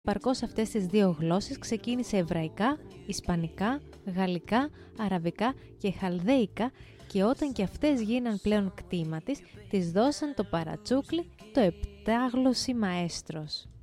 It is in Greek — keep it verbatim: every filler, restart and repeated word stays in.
Παρκώς αυτές τις δύο γλώσσες ξεκίνησε εβραϊκά, ισπανικά, γαλλικά, αραβικά και χαλδαίικα και όταν και αυτές γίναν πλέον κτήμα της, της δώσαν το παρατσούκλι το επτάγλωσσι μαέστρος.